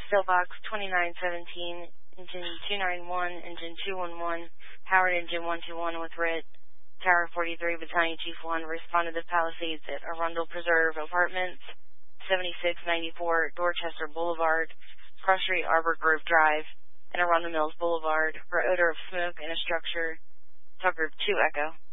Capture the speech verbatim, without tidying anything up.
Stillbox twenty-nine seventeen, engine two ninety-one, engine two eleven, powered engine one twenty-one with R I T. Tower forty-three, Battalion Chief one, responded to Palisades at Arundel Preserve Apartments, seventy-six ninety-four Dorchester Boulevard, Cross Street Arbor Grove Drive, and Arundel Mills Boulevard, for odor of smoke in a structure. Tucker two Echo.